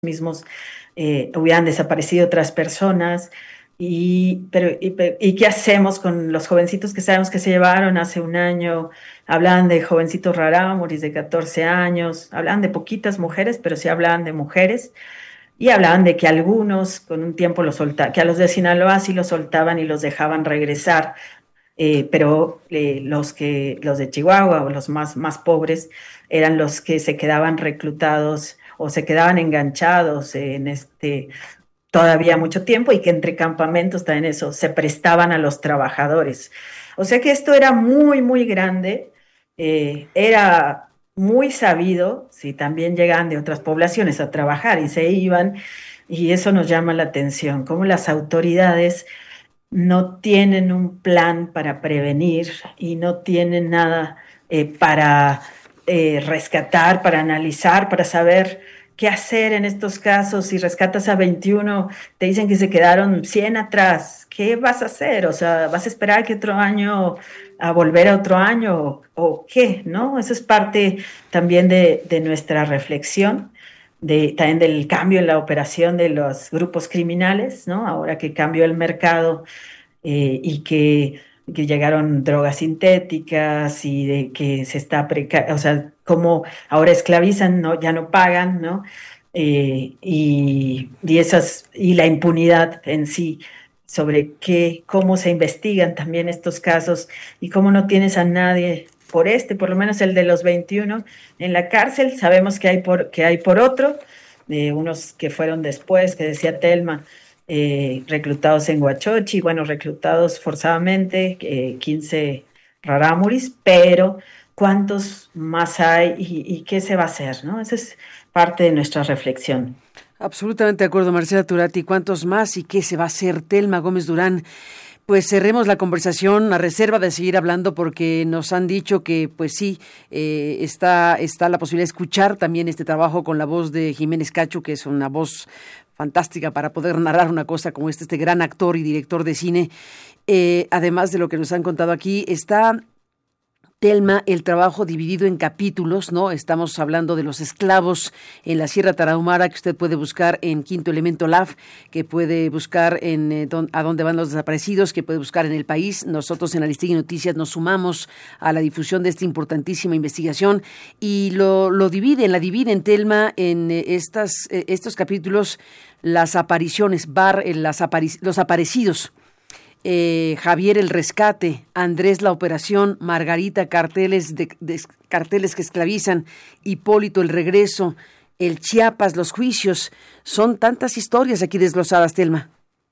mismos hubieran desaparecido otras personas. ¿Y qué hacemos con los jovencitos que sabemos que se llevaron hace un año? Hablaban de jovencitos rarámuris de 14 años, hablaban de poquitas mujeres, pero sí hablaban de mujeres. Y hablaban de que algunos con un tiempo los soltaban, que a los de Sinaloa sí los soltaban y los dejaban regresar, pero los de Chihuahua o los más pobres eran los que se quedaban reclutados o se quedaban enganchados en todavía mucho tiempo, y que entre campamentos también eso, se prestaban a los trabajadores. O sea que esto era muy, muy grande, era muy sabido, si también llegaban de otras poblaciones a trabajar y se iban, y eso nos llama la atención, cómo las autoridades no tienen un plan para prevenir y no tienen nada para rescatar, para analizar, para saber qué hacer en estos casos. Si rescatas a 21, te dicen que se quedaron 100 atrás. ¿Qué vas a hacer? O sea, ¿vas a esperar que otro año, a volver a otro año o qué? ¿No? Eso es parte también de nuestra reflexión. También del cambio en la operación de los grupos criminales, ¿no? Ahora que cambió el mercado, y que llegaron drogas sintéticas y de que se está, o sea, como ahora esclavizan, ¿no? Ya no pagan, ¿no? Y la impunidad en sí, sobre cómo se investigan también estos casos y cómo no tienes a nadie por lo menos el de los 21 en la cárcel. Sabemos que hay por otro, de unos que fueron después, que decía Telma, reclutados en Huachochi, bueno, reclutados forzadamente, 15 rarámuris, pero ¿cuántos más hay y qué se va a hacer? ¿No? Esa es parte de nuestra reflexión. Absolutamente de acuerdo, Marcela Turati. ¿Cuántos más y qué se va a hacer? Telma Gómez Durán. Pues cerremos la conversación a reserva de seguir hablando, porque nos han dicho que, pues sí, está la posibilidad de escuchar también este trabajo con la voz de Jiménez Cacho, que es una voz fantástica para poder narrar una cosa como este gran actor y director de cine. Además de lo que nos han contado aquí, está, Telma, el trabajo dividido en capítulos, ¿no? Estamos hablando de los esclavos en la Sierra Tarahumara, que usted puede buscar en Quinto Elemento Lab, que puede buscar en a dónde van los desaparecidos, que puede buscar en El País. Nosotros en Aristegui Noticias nos sumamos a la difusión de esta importantísima investigación y la dividen, Telma, en estos capítulos, las apariciones, los aparecidos. Javier el rescate, Andrés la operación, Margarita carteles carteles que esclavizan, Hipólito el regreso, el Chiapas, los juicios. Son tantas historias aquí desglosadas, Telma.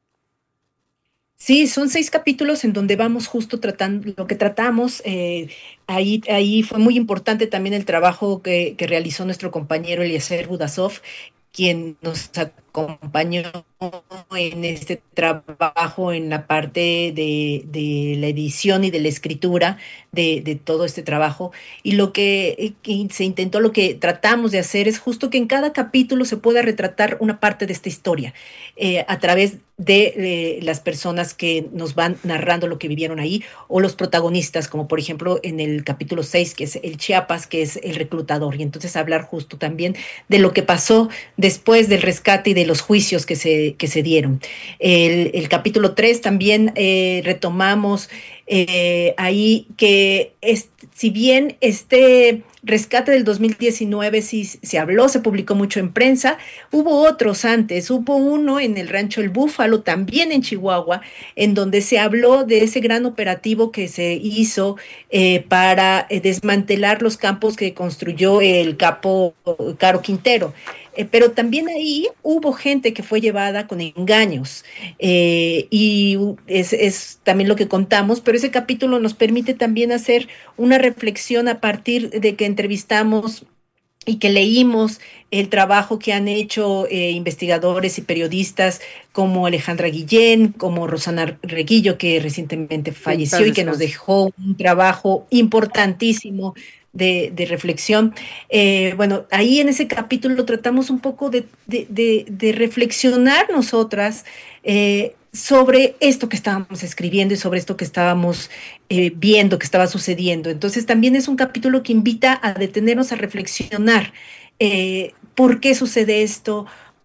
Sí, son 6 capítulos en donde vamos justo tratando lo que tratamos. Ahí fue muy importante también el trabajo que realizó nuestro compañero Eliezer Budasov, quien nos acompañó en este trabajo en la parte de la edición y de la escritura de todo este trabajo. Y que se intentó, lo que tratamos de hacer es justo que en cada capítulo se pueda retratar una parte de esta historia, a través de las personas que nos van narrando lo que vivieron ahí, o los protagonistas, como por ejemplo en el capítulo 6, que es el Chiapas, que es el reclutador, y entonces hablar justo también de lo que pasó después del rescate y de los juicios que se dieron. El capítulo 3 también retomamos ahí que si bien este rescate del 2019 sí se habló, se publicó mucho en prensa, hubo otros antes. Hubo uno en el Rancho El Búfalo, también en Chihuahua, en donde se habló de ese gran operativo que se hizo para desmantelar los campos que construyó el capo Caro Quintero. Pero también ahí hubo gente que fue llevada con engaños, y es también lo que contamos, pero ese capítulo nos permite también hacer una reflexión a partir de que entrevistamos y que leímos el trabajo que han hecho investigadores y periodistas como Alejandra Guillén, como Rosana Reguillo, que recientemente falleció y que nos dejó un trabajo importantísimo de reflexión. Bueno, ahí en ese capítulo tratamos un poco de reflexionar nosotras sobre esto que estábamos escribiendo y sobre esto que estábamos viendo que estaba sucediendo. Entonces también es un capítulo que invita a detenernos a reflexionar por qué sucede esto,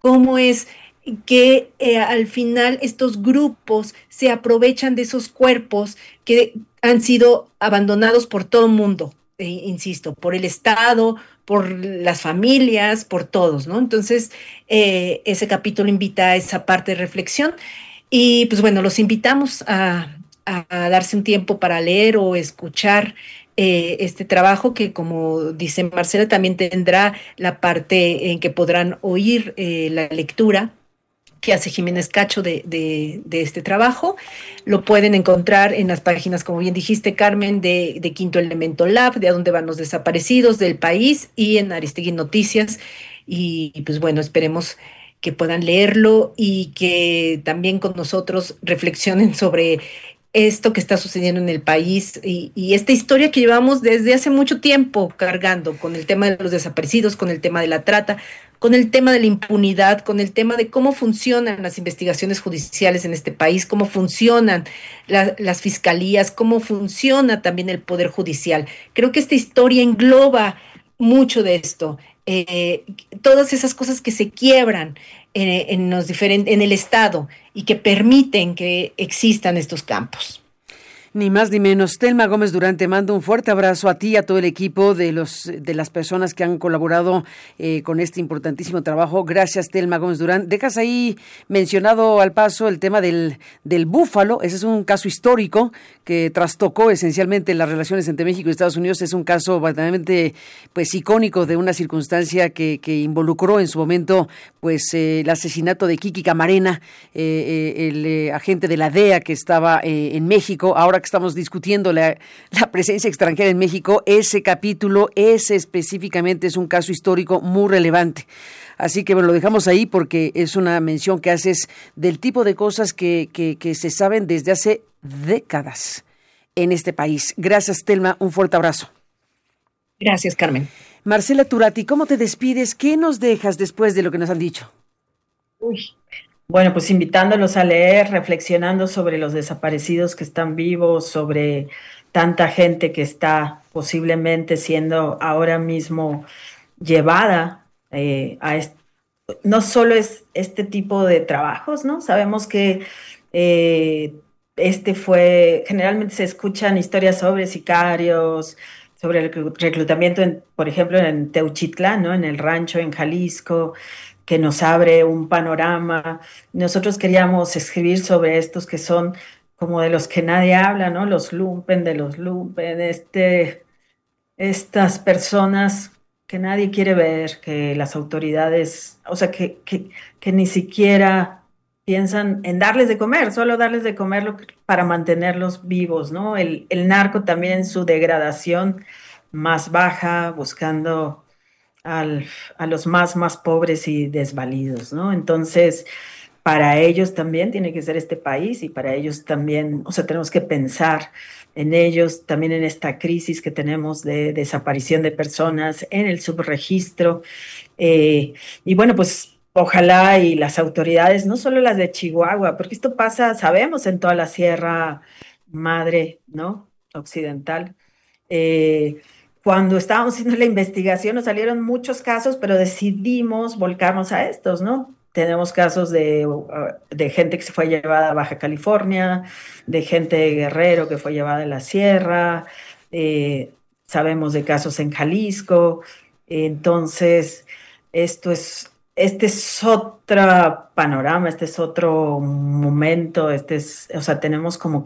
cómo es que al final estos grupos se aprovechan de esos cuerpos que han sido abandonados por todo el mundo, insisto, por el Estado, por las familias, por todos, ¿no? Entonces, ese capítulo invita a esa parte de reflexión y pues bueno, los invitamos a darse un tiempo para leer o escuchar este trabajo que, como dice Marcela, también tendrá la parte en que podrán oír la lectura que hace Jiménez Cacho de este trabajo. Lo pueden encontrar en las páginas, como bien dijiste, Carmen, de Quinto Elemento Lab, de A dónde van los desaparecidos del país, y en Aristegui Noticias. Y pues bueno, esperemos que puedan leerlo y que también con nosotros reflexionen sobre esto que está sucediendo en el país y esta historia que llevamos desde hace mucho tiempo cargando con el tema de los desaparecidos, con el tema de la trata, con el tema de la impunidad, con el tema de cómo funcionan las investigaciones judiciales en este país, cómo funcionan las fiscalías, cómo funciona también el poder judicial. Creo que esta historia engloba mucho de esto, todas esas cosas que se quiebran en el Estado y que permiten que existan estos campos. Ni más ni menos. Telma Gómez Durán, te mando un fuerte abrazo a ti y a todo el equipo de las personas que han colaborado con este importantísimo trabajo. Gracias, Telma Gómez Durán. Dejas ahí mencionado al paso el tema del búfalo. Ese es un caso histórico que trastocó esencialmente las relaciones entre México y Estados Unidos. Es un caso verdaderamente pues icónico de una circunstancia que involucró en su momento pues el asesinato de Kiki Camarena, el agente de la DEA que estaba en México. Ahora que estamos discutiendo la presencia extranjera en México, ese capítulo, ese específicamente es un caso histórico muy relevante. Así que bueno, lo dejamos ahí porque es una mención que haces del tipo de cosas que se saben desde hace décadas en este país. Gracias, Telma, un fuerte abrazo. Gracias, Carmen. Marcela Turati, ¿cómo te despides? ¿Qué nos dejas después de lo que nos han dicho? Uy. Bueno, pues invitándolos a leer, reflexionando sobre los desaparecidos que están vivos, sobre tanta gente que está posiblemente siendo ahora mismo llevada no solo es este tipo de trabajos, ¿no? Sabemos que generalmente se escuchan historias sobre sicarios, sobre el reclutamiento, por ejemplo, en Teuchitlán, ¿no? En el rancho en Jalisco, que nos abre un panorama. Nosotros queríamos escribir sobre estos que son como de los que nadie habla, ¿no? De los lumpen, estas personas que nadie quiere ver, que las autoridades, o sea, que ni siquiera piensan en darles de comer, solo darles de comer para mantenerlos vivos, ¿no? El narco también en su degradación más baja, buscando a los más pobres y desvalidos, ¿no? Entonces, para ellos también tiene que ser este país y para ellos también, o sea, tenemos que pensar en ellos, también en esta crisis que tenemos de desaparición de personas, en el subregistro. Y bueno, pues ojalá y las autoridades, no solo las de Chihuahua, porque esto pasa, sabemos, en toda la Sierra Madre, ¿no? Occidental. Cuando estábamos haciendo la investigación nos salieron muchos casos, pero decidimos volcarnos a estos, ¿no? Tenemos casos de gente que se fue llevada a Baja California, de gente de Guerrero que fue llevada a la sierra, sabemos de casos en Jalisco. Entonces, este es otro panorama, este es otro momento, o sea, tenemos como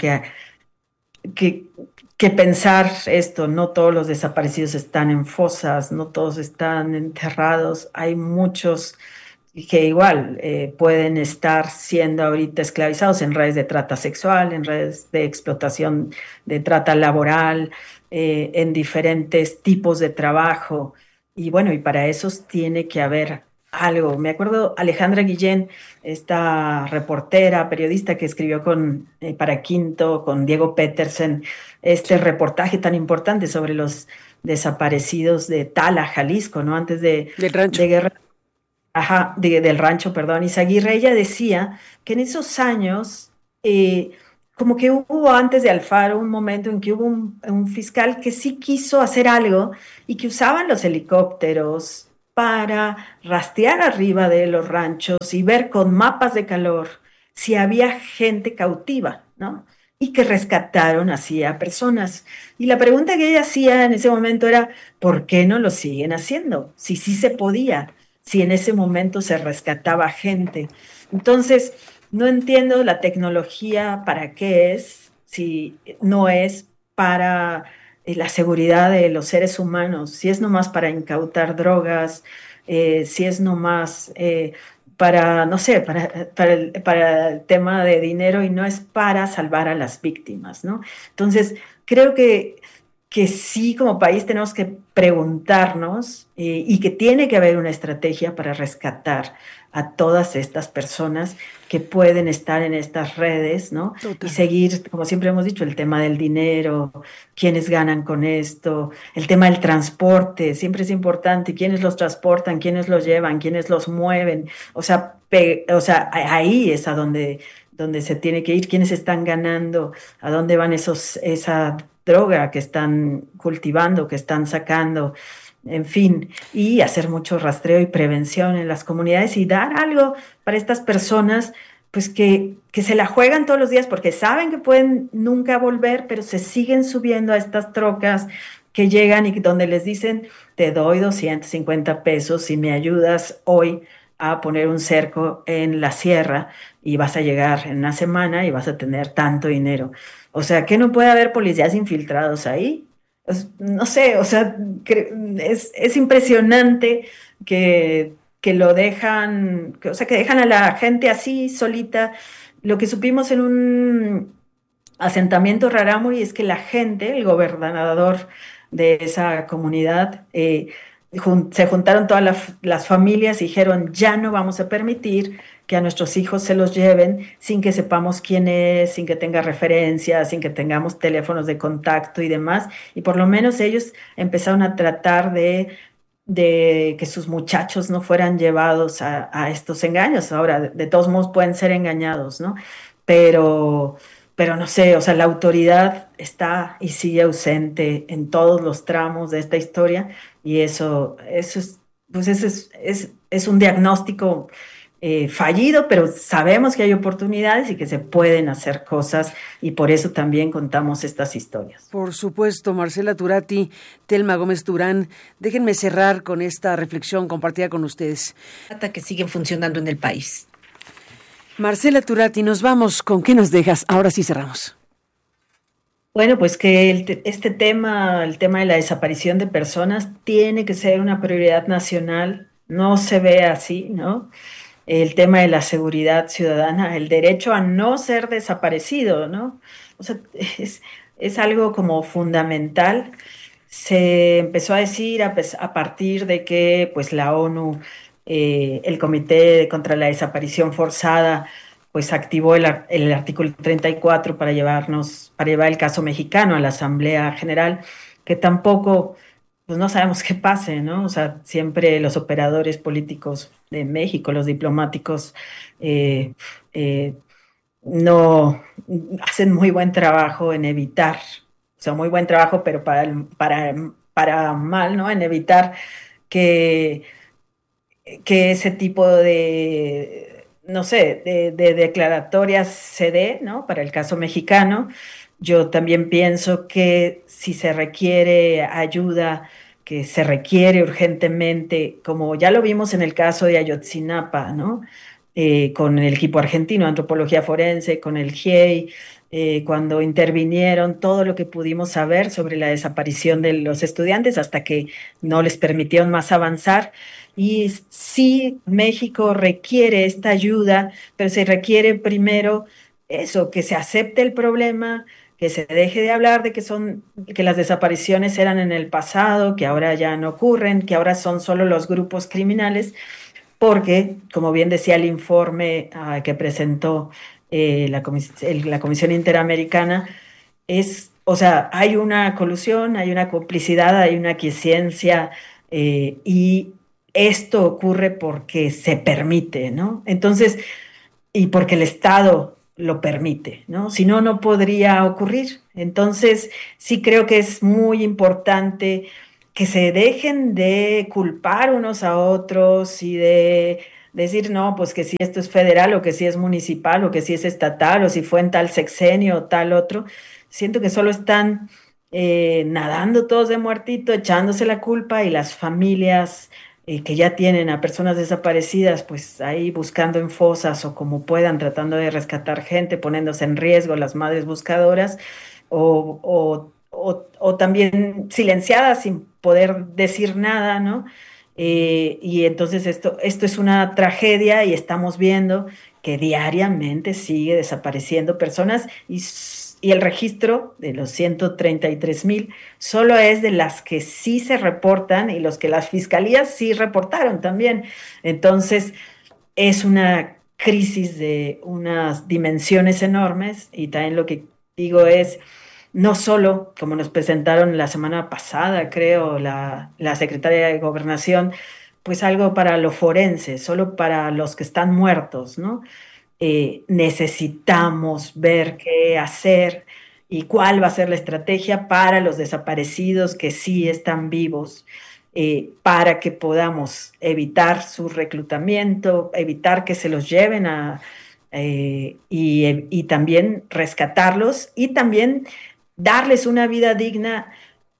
que, que pensar esto. No todos los desaparecidos están en fosas, no todos están enterrados, hay muchos que igual pueden estar siendo ahorita esclavizados en redes de trata sexual, en redes de explotación, de trata laboral, en diferentes tipos de trabajo. Y bueno, y para esos tiene que haber algo. Me acuerdo Alejandra Guillén, esta reportera, periodista que escribió para Quinto, con Diego Petersen, este reportaje tan importante sobre los desaparecidos de Tala, Jalisco, ¿no? Antes del rancho. de Guerra. Ajá, del rancho, perdón. Izaguirre, ella decía que en esos años, como que hubo antes de Alfaro un momento en que hubo un fiscal que sí quiso hacer algo y que usaban los helicópteros para rastrear arriba de los ranchos y ver con mapas de calor si había gente cautiva, ¿no? Y que rescataron así a personas. Y la pregunta que ella hacía en ese momento era, ¿por qué no lo siguen haciendo? Si sí se podía, si en ese momento se rescataba gente. Entonces, no entiendo la tecnología para qué es, si no es para la seguridad de los seres humanos, si es nomás para incautar drogas, si es nomás para, no sé, para el tema de dinero y no es para salvar a las víctimas, ¿no? Entonces, creo que sí, como país tenemos que preguntarnos y que tiene que haber una estrategia para rescatar a todas estas personas que pueden estar en estas redes, ¿no? Y Total. seguir, como siempre hemos dicho, el tema del dinero, quiénes ganan con esto, el tema del transporte, siempre es importante, quiénes los transportan, quiénes los llevan, quiénes los mueven, ahí es a donde se tiene que ir, quiénes están ganando, a dónde van esa droga que están cultivando, que están sacando, en fin, y hacer mucho rastreo y prevención en las comunidades y dar algo para estas personas, pues que se la juegan todos los días porque saben que pueden nunca volver, pero se siguen subiendo a estas trocas que llegan y donde les dicen, te doy 250 pesos si me ayudas hoy a poner un cerco en la sierra y vas a llegar en una semana y vas a tener tanto dinero. O sea, que no puede haber policías infiltrados ahí. No sé, o sea, es impresionante que lo dejan, o sea, que dejan a la gente así solita. Lo que supimos en un asentamiento rarámuri es que la gente, el gobernador de esa comunidad, se juntaron todas las familias y dijeron, ya no vamos a permitir que a nuestros hijos se los lleven sin que sepamos quién es, sin que tenga referencias, sin que tengamos teléfonos de contacto y demás. Y por lo menos ellos empezaron a tratar de que sus muchachos no fueran llevados a estos engaños. Ahora, de todos modos pueden ser engañados, ¿no? Pero, pero no sé, o sea, la autoridad está y sigue ausente en todos los tramos de esta historia y eso es, pues es un diagnóstico fallido, pero sabemos que hay oportunidades y que se pueden hacer cosas y por eso también contamos estas historias. Por supuesto, Marcela Turati, Telma Gómez Durán, déjenme cerrar con esta reflexión compartida con ustedes. Que siguen funcionando en el país. Marcela Turati, nos vamos. ¿Con qué nos dejas? Ahora sí cerramos. Bueno, pues que este tema, el tema de la desaparición de personas, tiene que ser una prioridad nacional. No se ve así, ¿no? El tema de la seguridad ciudadana, el derecho a no ser desaparecido, ¿no? O sea, es algo como fundamental. Se empezó a decir a partir de que pues la ONU, el Comité contra la Desaparición Forzada, pues activó el artículo 34 para llevar el caso mexicano a la Asamblea General, que tampoco pues no sabemos qué pase, ¿no? O sea, siempre los operadores políticos de México, los diplomáticos, eh, eh, no hacen muy buen trabajo en evitar, o sea, muy buen trabajo, pero para mal, ¿no? En evitar que, que ese tipo de, no sé, de declaratorias se dé, ¿no? Para el caso mexicano. Yo también pienso que si se requiere ayuda, que se requiere urgentemente, como ya lo vimos en el caso de Ayotzinapa, ¿no? Con el equipo argentino de antropología forense, con el GIEI, cuando intervinieron todo lo que pudimos saber sobre la desaparición de los estudiantes hasta que no les permitieron más avanzar. Y sí, México requiere esta ayuda, pero se requiere primero eso, que se acepte el problema, que se deje de hablar de que las desapariciones eran en el pasado, que ahora ya no ocurren, que ahora son solo los grupos criminales, porque, como bien decía el informe que presentó la Comisión Interamericana, o sea, hay una colusión, hay una complicidad, hay una aquiescencia, y esto ocurre porque se permite, ¿no? Entonces, y porque el Estado lo permite, ¿no? Si no, no podría ocurrir. Entonces, sí creo que es muy importante que se dejen de culpar unos a otros y de decir, no, pues que si esto es federal o que si es municipal o que si es estatal o si fue en tal sexenio o tal otro. Siento que solo están nadando todos de muertito, echándose la culpa y las familias que ya tienen a personas desaparecidas, pues ahí buscando en fosas o como puedan, tratando de rescatar gente, poniéndose en riesgo las madres buscadoras o también silenciadas sin poder decir nada, ¿no? Y entonces esto es una tragedia y estamos viendo que diariamente sigue desapareciendo personas y el registro de los 133,000 solo es de las que sí se reportan y los que las fiscalías sí reportaron también. Entonces es una crisis de unas dimensiones enormes y también lo que digo es, no solo como nos presentaron la semana pasada, creo, la secretaria de Gobernación, pues algo para lo forense, solo para los que están muertos, ¿no? Necesitamos ver qué hacer y cuál va a ser la estrategia para los desaparecidos que sí están vivos, para que podamos evitar su reclutamiento, evitar que se los lleven y también rescatarlos y también darles una vida digna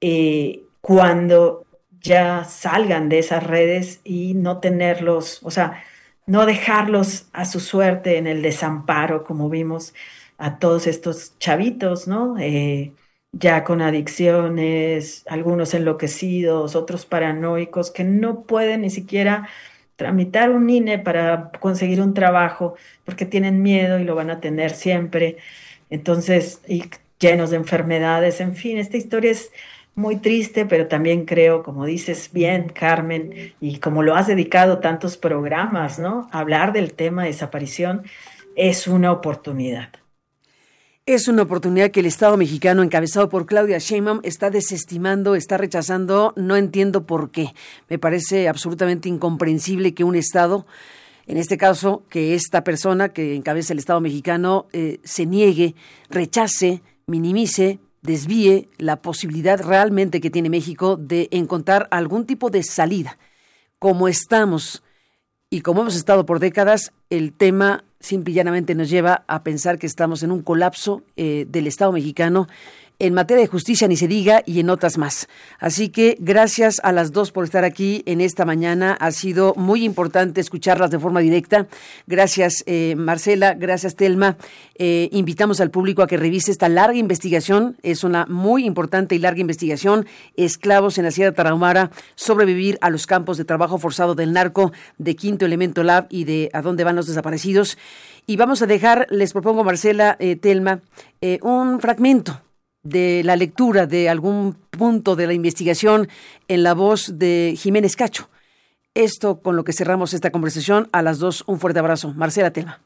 cuando ya salgan de esas redes y no tenerlos, o sea, no dejarlos a su suerte en el desamparo, como vimos a todos estos chavitos, ¿no? Ya con adicciones, algunos enloquecidos, otros paranoicos, que no pueden ni siquiera tramitar un INE para conseguir un trabajo porque tienen miedo y lo van a tener siempre. Entonces, y llenos de enfermedades, en fin, esta historia es muy triste, pero también creo, como dices bien, Carmen, y como lo has dedicado tantos programas, ¿no? Hablar del tema de desaparición es una oportunidad. Es una oportunidad que el Estado mexicano, encabezado por Claudia Sheinbaum, está desestimando, está rechazando. No entiendo por qué. Me parece absolutamente incomprensible que un Estado, en este caso, que esta persona que encabeza el Estado mexicano, se niegue, rechace, minimice, desvíe la posibilidad realmente que tiene México de encontrar algún tipo de salida. Como estamos y como hemos estado por décadas, el tema simple y llanamente nos lleva a pensar que estamos en un colapso del Estado mexicano en materia de justicia, ni se diga, y en otras más. Así que gracias a las dos por estar aquí en esta mañana. Ha sido muy importante escucharlas de forma directa. Gracias, Marcela. Gracias, Telma. Invitamos al público a que revise esta larga investigación. Es una muy importante y larga investigación. Esclavos en la Sierra Tarahumara, sobrevivir a los campos de trabajo forzado del narco, de Quinto Elemento Lab y de A dónde van los desaparecidos. Y vamos a dejar, les propongo, Marcela, Telma, un fragmento de la lectura de algún punto de la investigación en la voz de Jiménez Cacho. Esto con lo que cerramos esta conversación. A las dos, un fuerte abrazo. Marcela, Telma.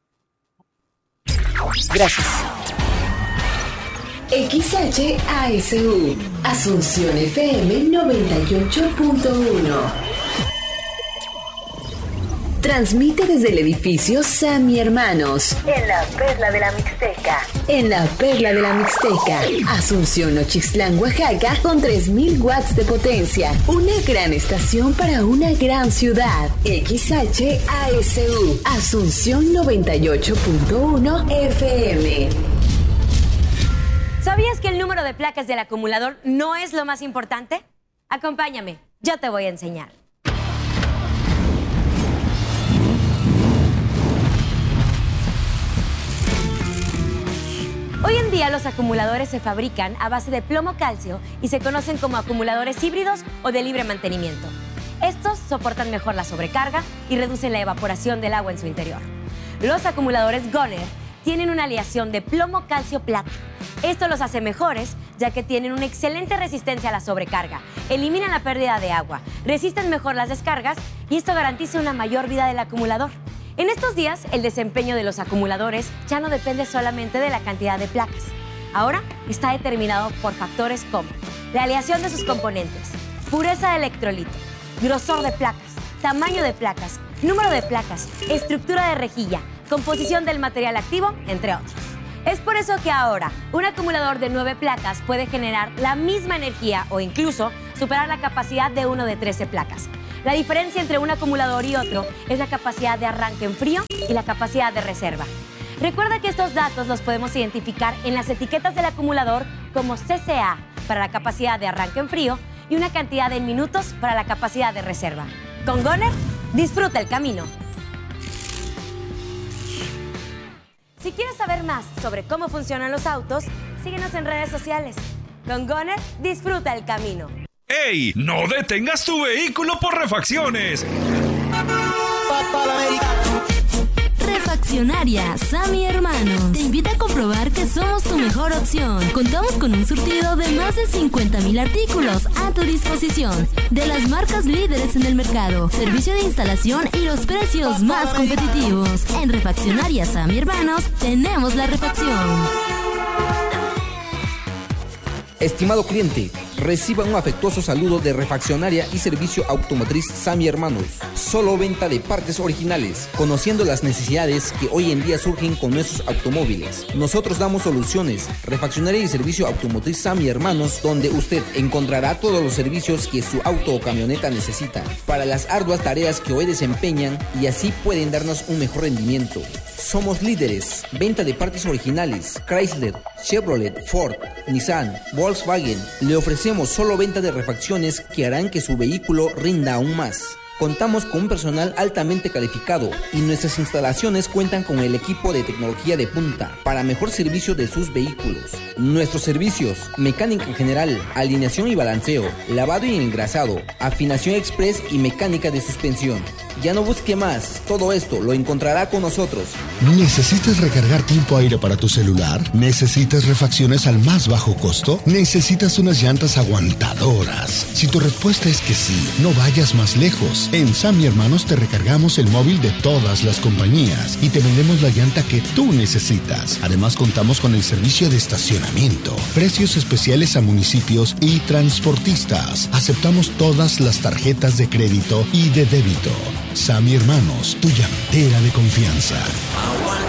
Gracias. XHASU, Asunción FM 98.1. Transmite desde el edificio Sammy Hermanos. En la Perla de la Mixteca. En la Perla de la Mixteca. Asunción, Nochixtlán, Oaxaca, con 3,000 watts de potencia. Una gran estación para una gran ciudad. XHASU, Asunción 98.1 FM. ¿Sabías que el número de placas del acumulador no es lo más importante? Acompáñame, yo te voy a enseñar. Hoy en día los acumuladores se fabrican a base de plomo-calcio y se conocen como acumuladores híbridos o de libre mantenimiento. Estos soportan mejor la sobrecarga y reducen la evaporación del agua en su interior. Los acumuladores Goner tienen una aleación de plomo-calcio-plata. Esto los hace mejores ya que tienen una excelente resistencia a la sobrecarga, eliminan la pérdida de agua, resisten mejor las descargas y esto garantiza una mayor vida del acumulador. En estos días, el desempeño de los acumuladores ya no depende solamente de la cantidad de placas. Ahora está determinado por factores como la aleación de sus componentes, pureza de electrolito, grosor de placas, tamaño de placas, número de placas, estructura de rejilla, composición del material activo, entre otros. Es por eso que ahora un acumulador de 9 placas puede generar la misma energía o incluso superar la capacidad de uno de 13 placas. La diferencia entre un acumulador y otro es la capacidad de arranque en frío y la capacidad de reserva. Recuerda que estos datos los podemos identificar en las etiquetas del acumulador como CCA para la capacidad de arranque en frío y una cantidad en minutos para la capacidad de reserva. Con Goner, disfruta el camino. Si quieres saber más sobre cómo funcionan los autos, síguenos en redes sociales. Con Goner, disfruta el camino. ¡Ey! ¡No detengas tu vehículo por refacciones! Refaccionaria Sammy Hermanos te invita a comprobar que somos tu mejor opción. Contamos con un surtido de más de 50,000 artículos a tu disposición, de las marcas líderes en el mercado, servicio de instalación y los precios más competitivos. En Refaccionaria Sammy Hermanos tenemos la refacción. Estimado cliente, reciba un afectuoso saludo de Refaccionaria y Servicio Automotriz Sammy Hermanos. Solo venta de partes originales, conociendo las necesidades que hoy en día surgen con nuestros automóviles. Nosotros damos soluciones. Refaccionaria y Servicio Automotriz Sammy Hermanos, donde usted encontrará todos los servicios que su auto o camioneta necesita para las arduas tareas que hoy desempeñan, y así pueden darnos un mejor rendimiento. Somos líderes. Venta de partes originales. Chrysler, Chevrolet, Ford, Nissan, Volkswagen. Le ofrecemos solo venta de refacciones que harán que su vehículo rinda aún más. Contamos con un personal altamente calificado y nuestras instalaciones cuentan con el equipo de tecnología de punta para mejor servicio de sus vehículos. Nuestros servicios: mecánica general, alineación y balanceo, lavado y engrasado, afinación express y mecánica de suspensión. Ya no busque más, todo esto lo encontrará con nosotros. ¿Necesitas recargar tiempo aire para tu celular? ¿Necesitas refacciones al más bajo costo? ¿Necesitas unas llantas aguantadoras? Si tu respuesta es que sí, no vayas más lejos. En Sammy Hermanos te recargamos el móvil de todas las compañías y te vendemos la llanta que tú necesitas. Además, contamos con el servicio de estacionamiento, precios especiales a municipios y transportistas. Aceptamos todas las tarjetas de crédito y de débito. Sammy Hermanos, tu llantera de confianza.